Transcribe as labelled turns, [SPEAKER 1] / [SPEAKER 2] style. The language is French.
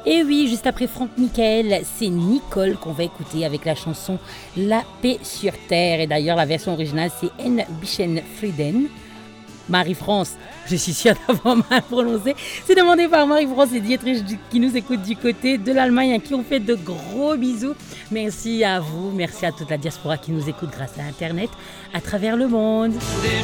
[SPEAKER 1] Et oui, juste après Franck Michael, c'est Nicole qu'on va écouter avec la chanson La paix sur terre. Et d'ailleurs, la version originale, c'est N. Bichen Frieden. Marie-France, je suis sûre d'avoir mal prononcé. C'est demandé par Marie-France et Dietrich qui nous écoutent du côté de l'Allemagne, à qui on fait de gros bisous. Merci à vous, merci à toute la diaspora qui nous écoute grâce à Internet à travers le monde.
[SPEAKER 2] Des